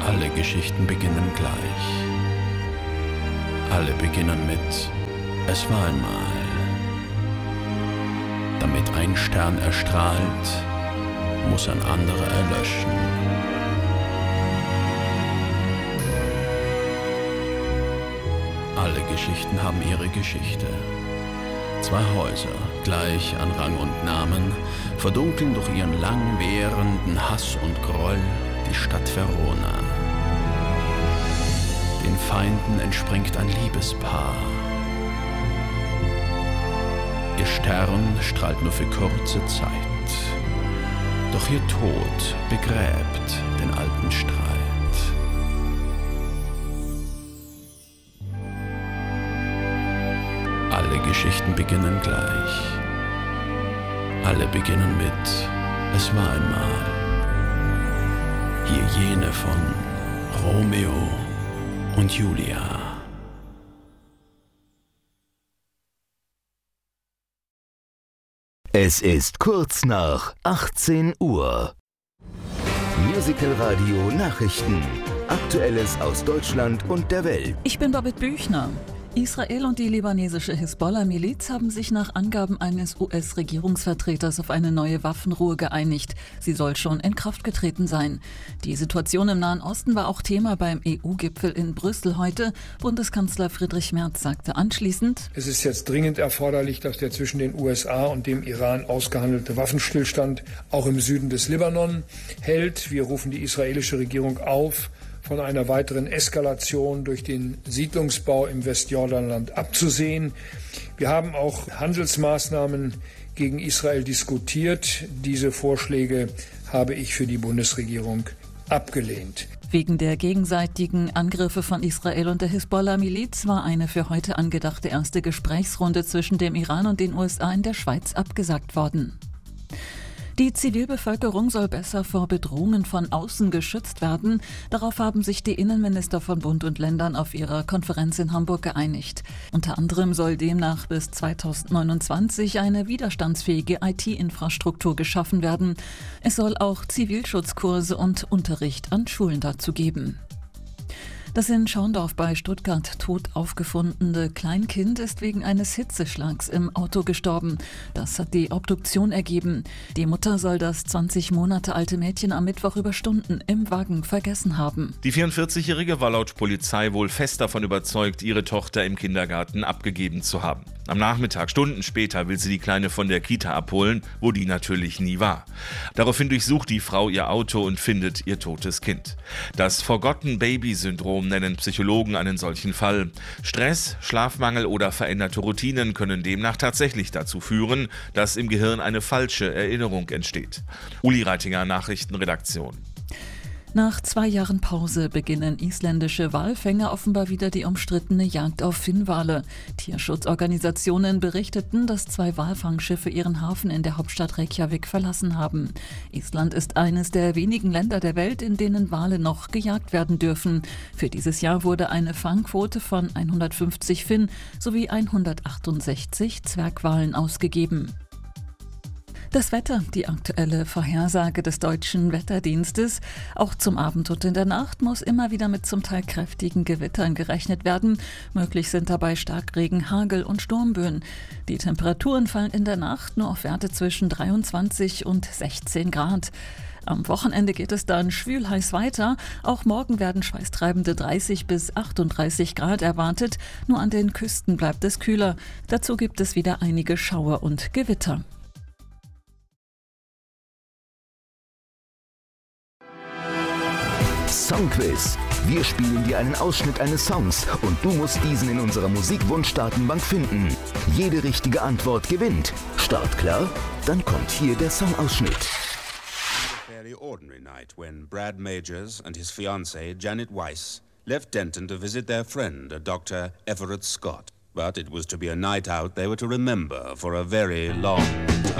Alle Geschichten beginnen gleich. Alle beginnen mit Es war einmal. Damit ein Stern erstrahlt, muss ein anderer erlöschen. Alle Geschichten haben ihre Geschichte. Zwei Häuser, gleich an Rang und Namen, verdunkeln durch ihren langwährenden Hass und Groll die Stadt Verona. Den Feinden entspringt ein Liebespaar. Ihr Stern strahlt nur für kurze Zeit. Doch ihr Tod begräbt den alten Streit. Alle Geschichten beginnen gleich. Alle beginnen mit Es war einmal. Hier jene von Romeo und Julia. Es ist kurz nach 18 Uhr. Musical Radio Nachrichten. Aktuelles aus Deutschland und der Welt. Ich bin Babette Büchner. Israel und die libanesische Hisbollah-Miliz haben sich nach Angaben eines US-Regierungsvertreters auf eine neue Waffenruhe geeinigt. Sie soll schon in Kraft getreten sein. Die Situation im Nahen Osten war auch Thema beim EU-Gipfel in Brüssel heute. Bundeskanzler Friedrich Merz sagte anschließend: Es ist jetzt dringend erforderlich, dass der zwischen den USA und dem Iran ausgehandelte Waffenstillstand auch im Süden des Libanon hält. Wir rufen die israelische Regierung auf, von einer weiteren Eskalation durch den Siedlungsbau im Westjordanland abzusehen. Wir haben auch Handelsmaßnahmen gegen Israel diskutiert. Diese Vorschläge habe ich für die Bundesregierung abgelehnt. Wegen der gegenseitigen Angriffe von Israel und der Hisbollah-Miliz war eine für heute angedachte erste Gesprächsrunde zwischen dem Iran und den USA in der Schweiz abgesagt worden. Die Zivilbevölkerung soll besser vor Bedrohungen von außen geschützt werden. Darauf haben sich die Innenminister von Bund und Ländern auf ihrer Konferenz in Hamburg geeinigt. Unter anderem soll demnach bis 2029 eine widerstandsfähige IT-Infrastruktur geschaffen werden. Es soll auch Zivilschutzkurse und Unterricht an Schulen dazu geben. Das in Schorndorf bei Stuttgart tot aufgefundene Kleinkind ist wegen eines Hitzeschlags im Auto gestorben. Das hat die Obduktion ergeben. Die Mutter soll das 20 Monate alte Mädchen am Mittwoch über Stunden im Wagen vergessen haben. Die 44-Jährige war laut Polizei wohl fest davon überzeugt, ihre Tochter im Kindergarten abgegeben zu haben. Am Nachmittag, Stunden später, will sie die Kleine von der Kita abholen, wo die natürlich nie war. Daraufhin durchsucht die Frau ihr Auto und findet ihr totes Kind. Das Forgotten-Baby-Syndrom nennen Psychologen einen solchen Fall. Stress, Schlafmangel oder veränderte Routinen können demnach tatsächlich dazu führen, dass im Gehirn eine falsche Erinnerung entsteht. Uli Reitinger, Nachrichtenredaktion. Nach 2 Jahren Pause beginnen isländische Walfänger offenbar wieder die umstrittene Jagd auf Finnwale. Tierschutzorganisationen berichteten, dass 2 Walfangschiffe ihren Hafen in der Hauptstadt Reykjavik verlassen haben. Island ist eines der wenigen Länder der Welt, in denen Wale noch gejagt werden dürfen. Für dieses Jahr wurde eine Fangquote von 150 Finn sowie 168 Zwergwalen ausgegeben. Das Wetter, die aktuelle Vorhersage des Deutschen Wetterdienstes. Auch zum Abend und in der Nacht muss immer wieder mit zum Teil kräftigen Gewittern gerechnet werden. Möglich sind dabei Starkregen, Hagel und Sturmböen. Die Temperaturen fallen in der Nacht nur auf Werte zwischen 23 und 16 Grad. Am Wochenende geht es dann schwül-heiß weiter. Auch morgen werden schweißtreibende 30 bis 38 Grad erwartet. Nur an den Küsten bleibt es kühler. Dazu gibt es wieder einige Schauer und Gewitter. Songquiz. Wir spielen dir einen Ausschnitt eines Songs und du musst diesen in unserer Musikwunsch-Datenbank finden. Jede richtige Antwort gewinnt. Start klar? Dann kommt hier der Songausschnitt. A fairly ordinary night when Brad Majors and his fiancée Janet Weiss left Denton to visit their friend, a Dr. Everett Scott. But it was to be a night out they were to remember for a very long time.